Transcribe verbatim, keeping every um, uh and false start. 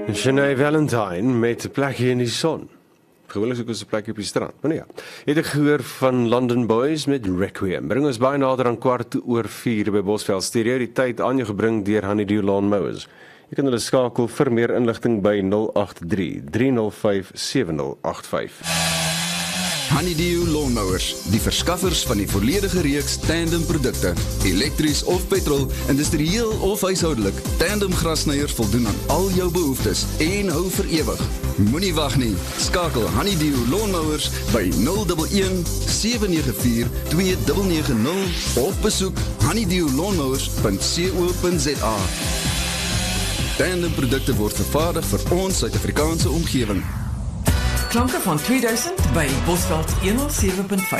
Shanae Valentine met 'n plekjie in die son. Gewoonlik soek ons 'n plekjie op die strand, maar nee ja. Het ek gehoor van London Boys met Requiem. Bring ons baie nader aan kwart oor vier by Bosveld Stereo. Die tyd aan jou gebring deur Honeydew Lawnmowers. Jy kan hulle skakel vir meer inligting by nul agt drie, drie nul vyf, sewe nul agt vyf. Honeydew Lawnmowers, die verskaffers van die volledige reeks tandem produkte, elektries of petrol, industrieel of huishoudelik. Tandem grasnyers voldoen aan al jou behoeftes en hou vir ewig. Moenie wag nie. Skakel Honeydew Lawnmowers by nul een een, sewe nege vier, twee nege nege nul of besoek honeydew lawnmowers punt co punt za. Tandem produkte word vervaardig vir ons Suid-Afrikaanse omgewing. Klanke van tweeduisend by Bosveld honderd sewe punt vyf.